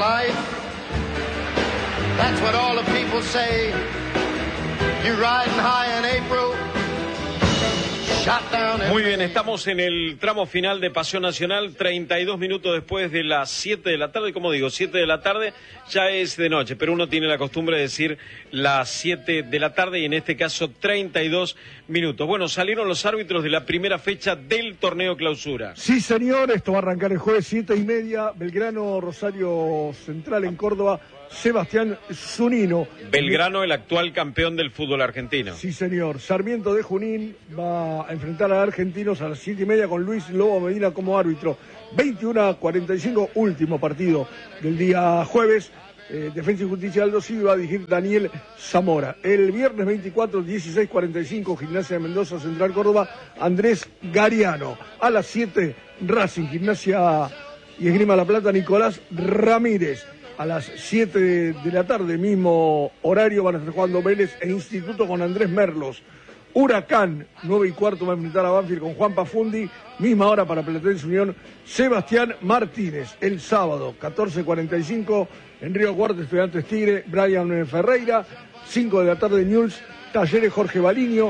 life. That's what all the people say. You riding high in April. Muy bien, estamos en el tramo final de Pasión Nacional, 32 minutos después de las 7 de la tarde, como digo, 7 de la tarde ya es de noche, pero uno tiene la costumbre de decir las 7 de la tarde y en este caso 32 minutos. Bueno, salieron los árbitros de la primera fecha del torneo Clausura. Sí, señor, esto va a arrancar el jueves 7:30, Belgrano, Rosario Central en Córdoba. Sebastián Zunino. Belgrano, el actual campeón del fútbol argentino. Sí, señor. Sarmiento de Junín va a enfrentar a Argentinos a las 7:30 con Luis Lobo Medina como árbitro. 21:45, último partido del día jueves. Defensa y Justicia Aldo Silva va a dirigir Daniel Zamora. El viernes 24, 16:45, Gimnasia de Mendoza, Central Córdoba, Andrés Gariano. A las 7, Racing, Gimnasia y Esgrima La Plata, Nicolás Ramírez. A las 7 de la tarde, mismo horario, van a estar jugando Vélez e Instituto con Andrés Merlos. Huracán, 9:15, va a enfrentar a Banfield con Juan Pafundi. Misma hora para Platense Unión, Sebastián Martínez. El sábado, 14:45, en Río Cuarto, Estudiantes Tigre, Brian Ferreira. 5 de la tarde, Newell's, Talleres Jorge Baliño.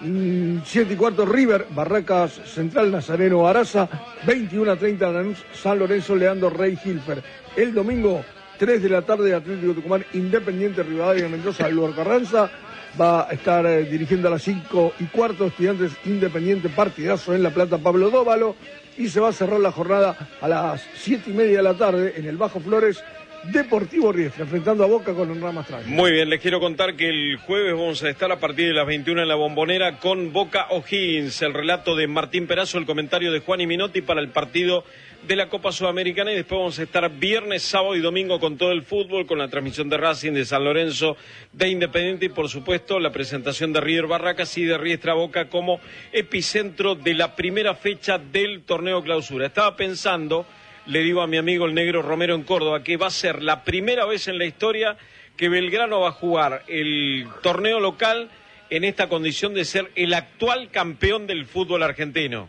7:15, River, Barracas Central, Nazareno Araza. 21:30, Lanús, San Lorenzo, Leandro Rey Hilfer. El domingo, 3 de la tarde, Atlético Tucumán, Independiente Rivadavia Mendoza, Lugar Carranza. Va a estar dirigiendo a las 5:15, Estudiantes Independiente, partidazo en La Plata, Pablo Dóvalo. Y se va a cerrar la jornada a las 7:30 de la tarde en el Bajo Flores, Deportivo Riestra, enfrentando a Boca con Hernán Mastranga. Muy bien, les quiero contar que el jueves vamos a estar a partir de las 21 en la Bombonera con Boca O'Higgins, el relato de Martín Perazo, el comentario de Juan y Minotti para el partido de la Copa Sudamericana, y después vamos a estar viernes, sábado y domingo con todo el fútbol, con la transmisión de Racing, de San Lorenzo, de Independiente y por supuesto la presentación de River Barracas y de Riestra Boca como epicentro de la primera fecha del torneo Clausura. Estaba pensando, le digo a mi amigo el Negro Romero en Córdoba, que va a ser la primera vez en la historia que Belgrano va a jugar el torneo local en esta condición de ser el actual campeón del fútbol argentino.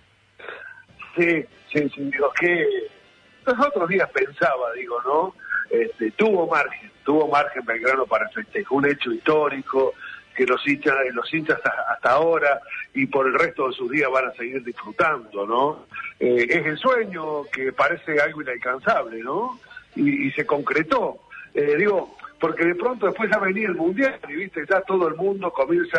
Sí, digo que los otros días pensaba, ¿no? Tuvo margen Belgrano para festejar, un hecho histórico que los hinchas hasta ahora y por el resto de sus días van a seguir disfrutando, ¿no? Es el sueño que parece algo inalcanzable, ¿no? Y se concretó, porque de pronto después ya venía el Mundial y, ¿viste? Ya todo el mundo comienza,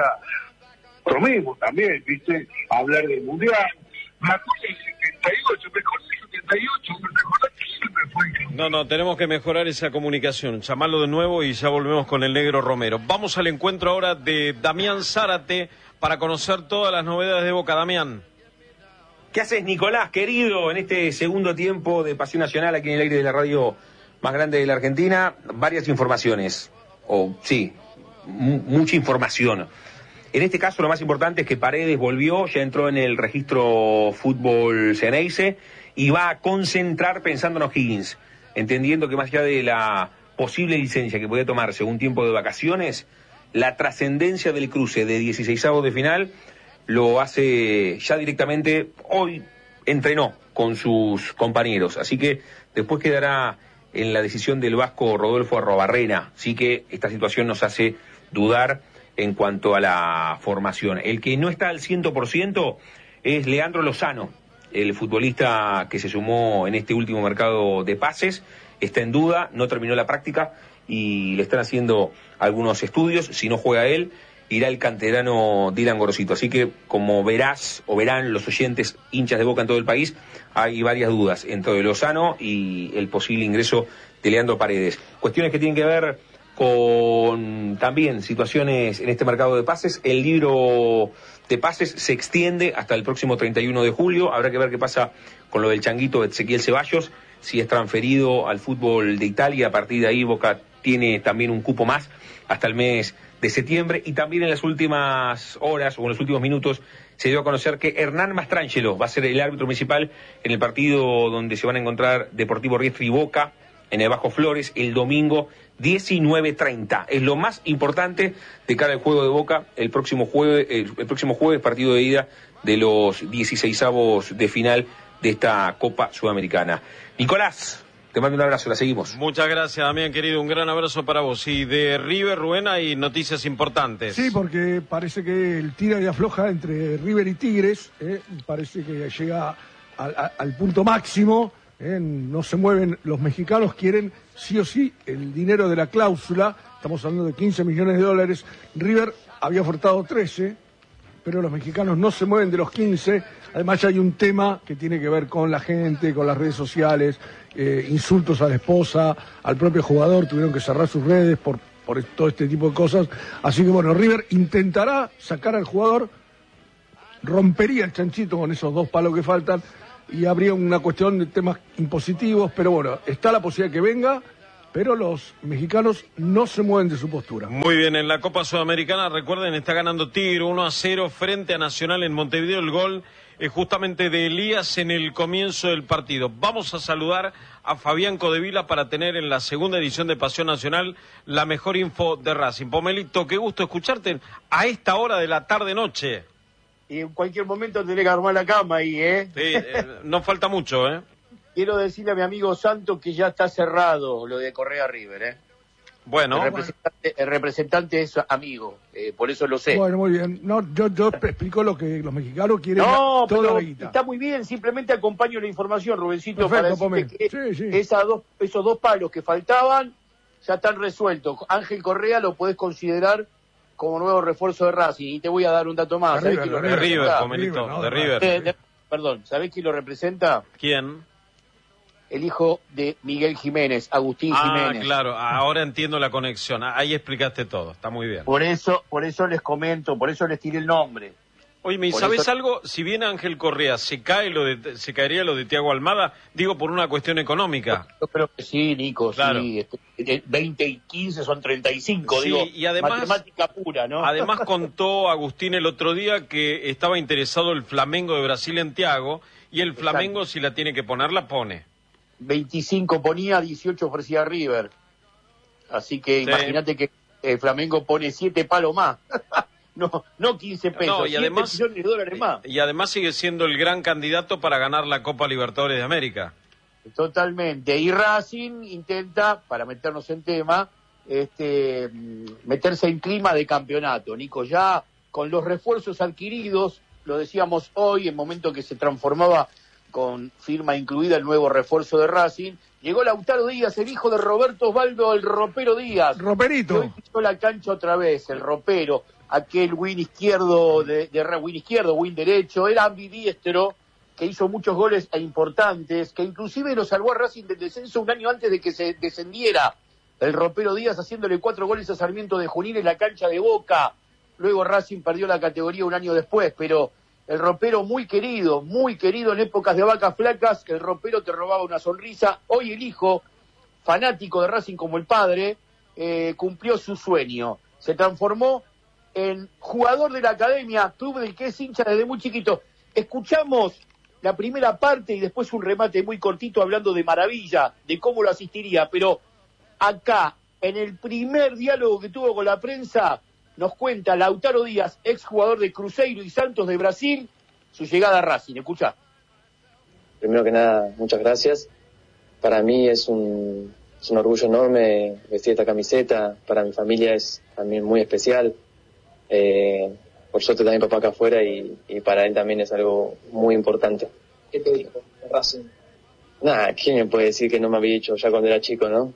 lo mismo también, ¿viste? A hablar del Mundial. Me acuerdo del 78, mejor del 78, mejor que siempre fue. No, tenemos que mejorar esa comunicación. Llamarlo de nuevo y ya volvemos con el Negro Romero. Vamos al encuentro ahora de Damián Zárate para conocer todas las novedades de Boca. Damián. ¿Qué haces, Nicolás, querido, en este segundo tiempo de Pasión Nacional aquí en el aire de la radio más grande de la Argentina? Varias informaciones, mucha información. En este caso lo más importante es que Paredes volvió, ya entró en el registro fútbol Ceneice y va a concentrar pensando en O'Higgins, entendiendo que más allá de la posible licencia que puede tomarse un tiempo de vacaciones, la trascendencia del cruce de 16avos de final lo hace ya directamente. Hoy entrenó con sus compañeros, así que después quedará en la decisión del vasco Rodolfo Arrobarrena. Así que esta situación nos hace dudar en cuanto a la formación. El que no está al 100% es Leandro Lozano, el futbolista que se sumó en este último mercado de pases. Está en duda, no terminó la práctica y le están haciendo algunos estudios. Si no juega él, irá el canterano Dylan Gorosito. Así que, como verás o verán los oyentes hinchas de Boca en todo el país, hay varias dudas entre Lozano y el posible ingreso de Leandro Paredes. Cuestiones que tienen que ver con también situaciones en este mercado de pases. El libro de pases se extiende hasta el próximo 31 de julio. Habrá que ver qué pasa con lo del changuito Ezequiel Ceballos, si es transferido al fútbol de Italia. A partir de ahí Boca tiene también un cupo más hasta el mes de septiembre. Y también en las últimas horas o en los últimos minutos se dio a conocer que Hernán Mastrangelo va a ser el árbitro municipal en el partido donde se van a encontrar Deportivo Riestra y Boca en el Bajo Flores el domingo 19:30. Es lo más importante de cara al juego de Boca el próximo jueves, partido de ida de los 16avos de final de esta Copa Sudamericana. Nicolás, Te mando un abrazo, la seguimos. Muchas gracias, Damián, querido. Un gran abrazo para vos. Y de River, Rubén, hay noticias importantes. Sí, porque parece que el tira y afloja entre River y Tigres, parece que llega al punto máximo. No se mueven, los mexicanos quieren sí o sí el dinero de la cláusula, estamos hablando de 15 millones de dólares. River había ofertado 13, pero los mexicanos no se mueven de los 15. Además hay un tema que tiene que ver con la gente, con las redes sociales, insultos a la esposa, al propio jugador, tuvieron que cerrar sus redes por todo este tipo de cosas. Así que bueno, River intentará sacar al jugador, rompería el chanchito con esos 2 palos que faltan, y habría una cuestión de temas impositivos, pero bueno, está la posibilidad que venga, pero los mexicanos no se mueven de su postura. Muy bien, en la Copa Sudamericana, recuerden, está ganando Tigre 1-0 frente a Nacional en Montevideo. El gol es justamente de Elías en el comienzo del partido. Vamos a saludar a Fabián Codevila para tener en la segunda edición de Pasión Nacional la mejor info de Racing. Pomelito, qué gusto escucharte a esta hora de la tarde-noche. Y en cualquier momento tendré que armar la cama ahí, Sí, no falta mucho, Quiero decirle a mi amigo Santos que ya está cerrado lo de Correa River, Bueno. El representante es amigo, por eso lo sé. Bueno, muy bien. No, yo explico lo que los mexicanos quieren, toda la guita. Está muy bien, simplemente acompaño la información, Rubencito, Perfecto, para decirte que sí. esos 2 palos que faltaban ya están resueltos. Ángel Correa lo podés considerar como nuevo refuerzo de Racing. Y te voy a dar un dato más. De River, Pomelito, de River. Perdón, ¿sabés quién lo representa? ¿Quién? El hijo de Miguel Jiménez, Agustín Jiménez. Claro, ahora entiendo la conexión. Ahí explicaste todo, está muy bien. Por eso les comento, por eso les tiré el nombre. Oye, ¿sabes algo? Si bien Ángel Correa se caería lo de Thiago Almada, digo por una cuestión económica. Yo creo que sí, Nico, claro. Sí. 20 y 15 son 35, sí, digo, y además, matemática pura, ¿no? Además contó Agustín el otro día que estaba interesado el Flamengo de Brasil en Thiago, y el Flamengo, si la tiene que poner, la pone. 25 ponía, 18 ofrecía River. Así que imagínate que el Flamengo pone 7 palos más. no 15 pesos, no, y además, 7 millones de dólares más. Y además sigue siendo el gran candidato para ganar la Copa Libertadores de América. Totalmente. Y Racing intenta, para meternos en tema, meterse en clima de campeonato. Nico, ya con los refuerzos adquiridos, lo decíamos hoy, en momento que se transformaba con firma incluida el nuevo refuerzo de Racing, llegó Lautaro Díaz, el hijo de Roberto Osvaldo, el Ropero Díaz. Roperito. Hoy pisó la cancha otra vez, el Ropero, aquel win izquierdo, win derecho, era ambidiestro, que hizo muchos goles importantes, que inclusive lo salvó a Racing del descenso un año antes de que se descendiera. El Ropero Díaz haciéndole 4 goles a Sarmiento de Junín en la cancha de Boca. Luego Racing perdió la categoría un año después, pero el Ropero muy querido en épocas de vacas flacas, el Ropero te robaba una sonrisa. Hoy el hijo, fanático de Racing como el padre, cumplió su sueño. Se transformó en jugador de la academia, club del que es hincha desde muy chiquito. Escuchamos la primera parte y después un remate muy cortito hablando de Maravilla, de cómo lo asistiría, pero acá, en el primer diálogo que tuvo con la prensa, nos cuenta Lautaro Díaz, exjugador de Cruzeiro y Santos de Brasil, su llegada a Racing. Escuchá. Primero que nada, muchas gracias. Para mí es un orgullo enorme vestir esta camiseta. Para mi familia es también muy especial. Por suerte también papá acá afuera y para él también es algo muy importante. ¿Qué te dijo de Racing? Nada, ¿quién me puede decir que no me había dicho ya cuando era chico, no?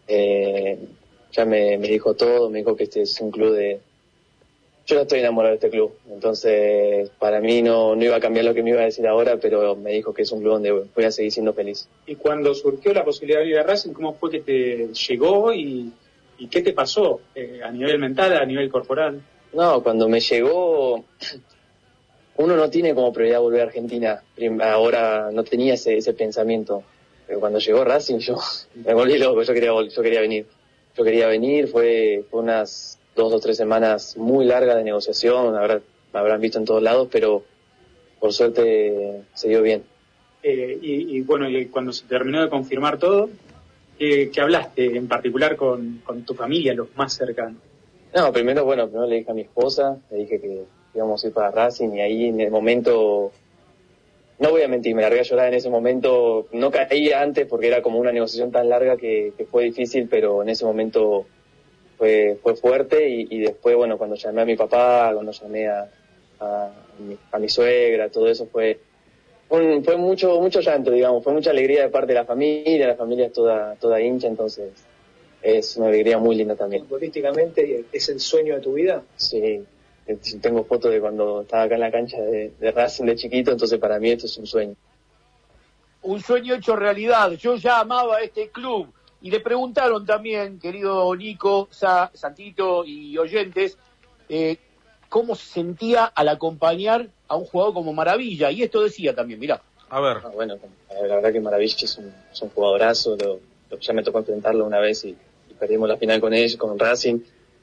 Ya me dijo todo, me dijo que este es un club de... Yo no estoy enamorado de este club, entonces para mí no iba a cambiar lo que me iba a decir ahora, pero me dijo que es un club donde voy a seguir siendo feliz. Y cuando surgió la posibilidad de ir a Racing, ¿cómo fue que te llegó y qué te pasó a nivel mental, a nivel corporal? No, cuando me llegó, uno no tiene como prioridad volver a Argentina. Ahora no tenía ese pensamiento, pero cuando llegó Racing yo me volví loco, yo quería venir. Yo quería venir, fue unas 2 o 3 semanas muy largas de negociación, me habrán visto en todos lados, pero por suerte se dio bien. Y bueno, y cuando se terminó de confirmar todo, ¿qué hablaste en particular con tu familia, los más cercanos? No, primero le dije a mi esposa, le dije que íbamos a ir para Racing y ahí en el momento no voy a mentir, me largué a llorar en ese momento. No caía antes porque era como una negociación tan larga que fue difícil, pero en ese momento fue fuerte y después, bueno, cuando llamé a mi papá, cuando llamé a mi suegra, todo eso fue mucho llanto, digamos, fue mucha alegría de parte de la familia es toda hincha, entonces es una alegría muy linda también. ¿Futbolísticamente es el sueño de tu vida? Sí, tengo fotos de cuando estaba acá en la cancha de Racing de chiquito, entonces para mí esto es un sueño. Un sueño hecho realidad. Yo ya amaba este club. Y le preguntaron también, querido Nico, Santito y oyentes, cómo se sentía al acompañar a un jugador como Maravilla. Y esto decía también, mirá. A ver. Bueno, la verdad que Maravilla es un jugadorazo. Ya me tocó enfrentarlo una vez y perdimos la final con ellos, con Racing.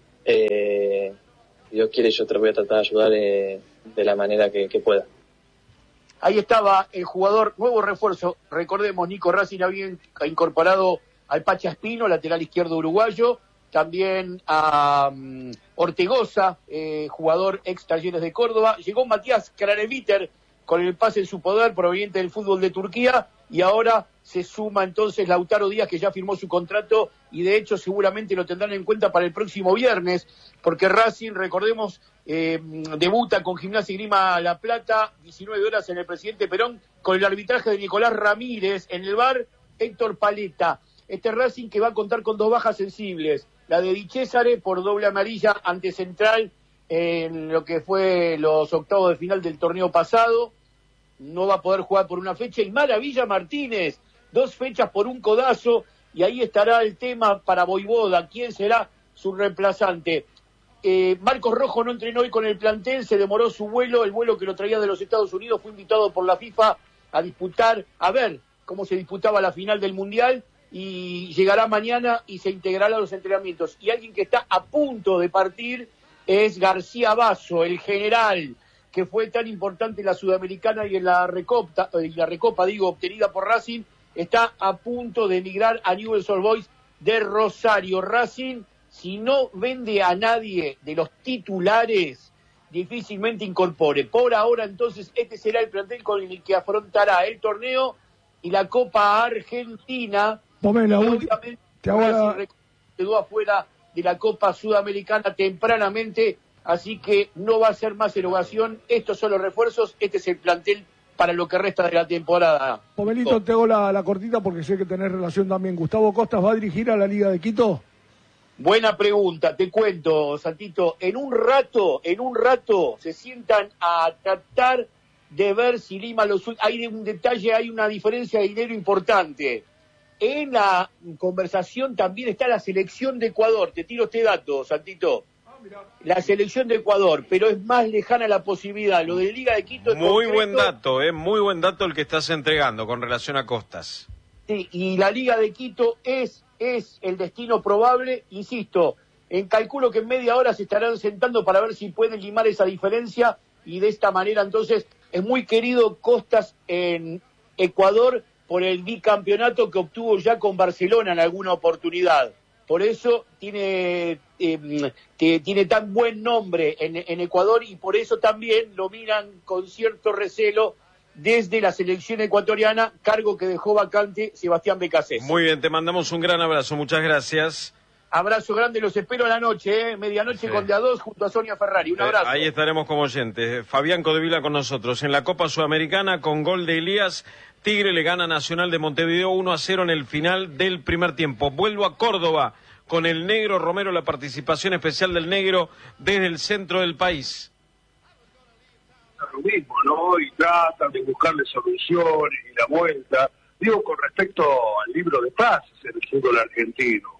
Dios quiere, yo te voy a tratar de ayudar de la manera que pueda. Ahí estaba el jugador, nuevo refuerzo. Recordemos, Nico, Racing había incorporado al Pacha Espino, lateral izquierdo uruguayo, también a Ortegoza, jugador ex Talleres de Córdoba. Llegó Matías Kraneviter con el pase en su poder proveniente del fútbol de Turquía, y ahora se suma entonces Lautaro Díaz, que ya firmó su contrato y de hecho seguramente lo tendrán en cuenta para el próximo viernes, porque Racing, recordemos, debuta con Gimnasia y Grima La Plata, 19 horas en el Presidente Perón, con el arbitraje de Nicolás Ramírez, en el VAR Héctor Paleta. Este Racing que va a contar con 2 bajas sensibles, la de Di Cesare por doble amarilla ante Central en lo que fue los octavos de final del torneo pasado, no va a poder jugar por una fecha, y Maravilla Martínez, 2 fechas por un codazo, y ahí estará el tema para Voivoda, quién será su reemplazante. Marcos Rojo no entrenó hoy con el plantel, se demoró su vuelo, el vuelo que lo traía de los Estados Unidos, fue invitado por la FIFA a ver cómo se disputaba la final del Mundial, y llegará mañana y se integrará a los entrenamientos. Y alguien que está a punto de partir es García Basso, el general, que fue tan importante en la Sudamericana y en la Recopa, obtenida por Racing, está a punto de emigrar a Newell's Old Boys de Rosario. Racing, si no vende a nadie de los titulares, difícilmente incorpore. Por ahora, entonces, este será el plantel con el que afrontará el torneo y la Copa Argentina. Obviamente, quedó afuera de la Copa Sudamericana tempranamente, así que no va a ser más erogación. Estos son los refuerzos, este es el plantel para lo que resta de la temporada. Pomelito, te hago la cortita porque sé que tenés relación también. ¿Gustavo Costas va a dirigir a la Liga de Quito? Buena pregunta, te cuento, Santito. En un rato se sientan a tratar de ver si Lima hay un detalle, hay una diferencia de dinero importante. En la conversación también está la selección de Ecuador. Te tiro este dato, Santito. La selección de Ecuador, pero es más lejana la posibilidad. Lo de Liga de Quito es muy buen dato el que estás entregando con relación a Costas. Sí, y la Liga de Quito es el destino probable, insisto. Calculo que en media hora se estarán sentando para ver si pueden limar esa diferencia, y de esta manera entonces es muy querido Costas en Ecuador por el bicampeonato que obtuvo ya con Barcelona en alguna oportunidad. Por eso tiene tan buen nombre en Ecuador, y por eso también lo miran con cierto recelo desde la selección ecuatoriana, cargo que dejó vacante Sebastián Becasés. Muy bien, te mandamos un gran abrazo, muchas gracias. Abrazo grande, los espero a la noche, medianoche sí, con de a dos junto a Sonia Ferrari. Un abrazo. Ahí estaremos como oyentes. Fabián Codevila con nosotros. En la Copa Sudamericana, con gol de Elías, Tigre le gana a Nacional de Montevideo 1-0 en el final del primer tiempo. Vuelvo a Córdoba con el Negro Romero, la participación especial del Negro desde el centro del país. Lo mismo, ¿no? Y tratan de buscarle soluciones y la vuelta. Digo, con respecto al libro de pases en el fútbol argentino.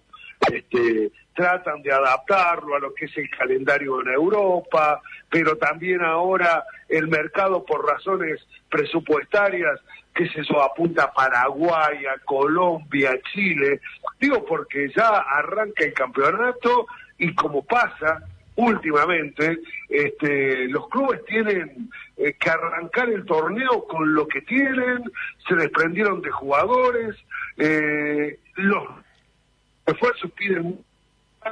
Tratan de adaptarlo a lo que es el calendario en Europa, pero también ahora el mercado, por razones presupuestarias, qué sé yo, apunta a Paraguay, a Colombia, a Chile. Digo, porque ya arranca el campeonato y como pasa últimamente, los clubes tienen que arrancar el torneo con lo que tienen, se desprendieron de jugadores, los esfuerzos piden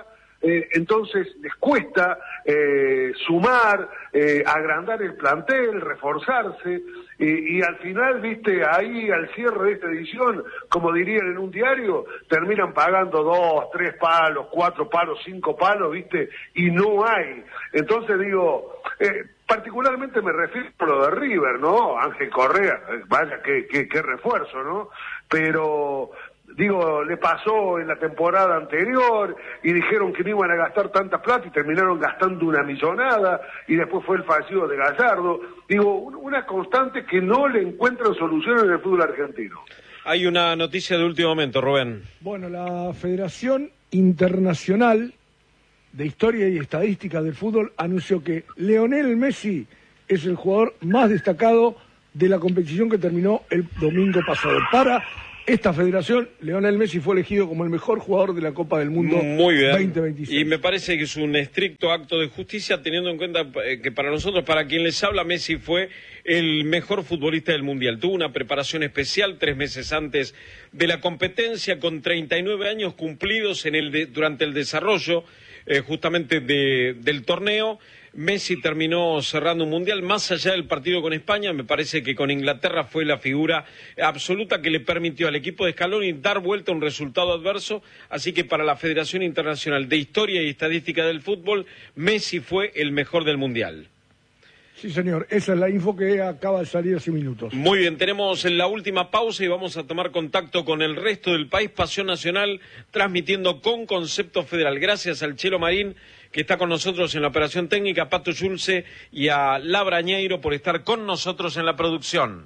entonces les cuesta sumar, agrandar el plantel, reforzarse, y al final, viste, ahí al cierre de esta edición, como dirían en un diario, terminan pagando 2, 3 palos, 4 palos, 5 palos, viste, y no hay. Entonces digo, particularmente me refiero a lo de River, ¿no? Ángel Correa, vaya, qué refuerzo, ¿no? Pero digo, le pasó en la temporada anterior y dijeron que no iban a gastar tanta plata y terminaron gastando una millonada, y después fue el fallido de Gallardo. Digo, una constante que no le encuentran soluciones en el fútbol argentino. Hay una noticia de último momento, Rubén. Bueno, la Federación Internacional de Historia y Estadística del Fútbol anunció que Lionel Messi es el jugador más destacado de la competición que terminó el domingo pasado. Para esta federación, Lionel Messi fue elegido como el mejor jugador de la Copa del Mundo 2026. Y me parece que es un estricto acto de justicia, teniendo en cuenta que para nosotros, para quien les habla, Messi fue el mejor futbolista del Mundial. Tuvo una preparación especial 3 meses antes de la competencia, con 39 años cumplidos durante el desarrollo justamente del torneo. Messi terminó cerrando un Mundial, más allá del partido con España. Me parece que con Inglaterra fue la figura absoluta que le permitió al equipo de Scaloni dar vuelta a un resultado adverso. Así que para la Federación Internacional de Historia y Estadística del Fútbol, Messi fue el mejor del Mundial. Sí, señor, esa es la info que acaba de salir hace minutos. Muy bien, tenemos la última pausa y vamos a tomar contacto con el resto del país. Pasión Nacional, transmitiendo con concepto federal. Gracias al Chelo Marín, que está con nosotros en la operación técnica, a Pato Yulce y a Labra Ñeiro por estar con nosotros en la producción.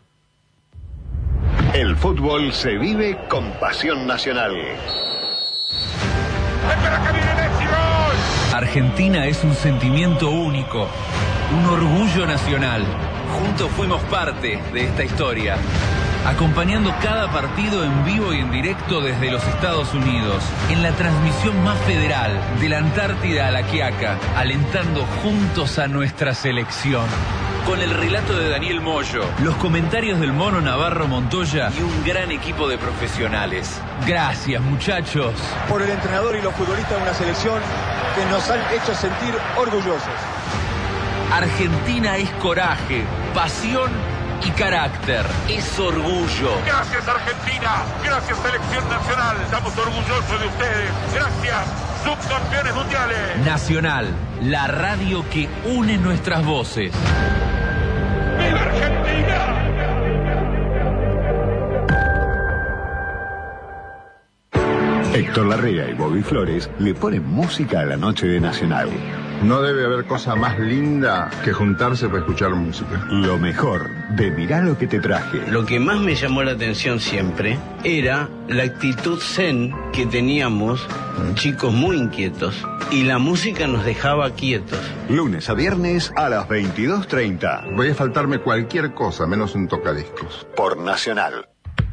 El fútbol se vive con Pasión Nacional. Argentina es un sentimiento único, un orgullo nacional. Juntos fuimos parte de esta historia, acompañando cada partido en vivo y en directo desde los Estados Unidos, en la transmisión más federal, de la Antártida a la Quiaca, alentando juntos a nuestra selección. Con el relato de Daniel Moyo, los comentarios del Mono Navarro Montoya y un gran equipo de profesionales. Gracias, muchachos. Por el entrenador y los futbolistas de una selección que nos han hecho sentir orgullosos. Argentina es coraje, pasión y carácter. Es orgullo. Gracias, Argentina. Gracias, Selección Nacional. Estamos orgullosos de ustedes. Gracias, subcampeones mundiales. Nacional, la radio que une nuestras voces. ¡Viva Argentina! Héctor Larrea y Bobby Flores le ponen música a la noche de Nacional. No debe haber cosa más linda que juntarse para escuchar música. Lo mejor de Mirá lo que te traje. Lo que más me llamó la atención siempre era la actitud zen que teníamos, chicos muy inquietos, y la música nos dejaba quietos. Lunes a viernes a las 22:30. Voy a faltarme cualquier cosa, menos un tocadiscos. Por Nacional.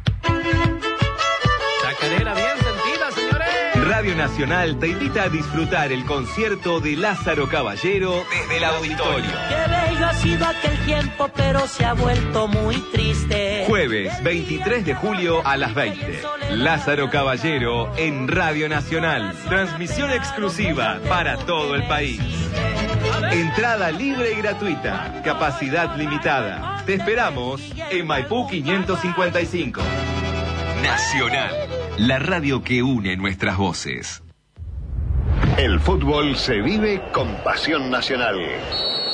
Chacarera bien sentida, señores. Radio Nacional te invita a disfrutar el concierto de Lázaro Caballero desde el auditorio. Qué bello ha sido aquel tiempo, pero se ha vuelto muy triste. Jueves 23 de julio a las 20. Lázaro Caballero en Radio Nacional. Transmisión exclusiva para todo el país. Entrada libre y gratuita. Capacidad limitada. Te esperamos en Maipú 555. Nacional, la radio que une nuestras voces. El fútbol se vive con Pasión Nacional.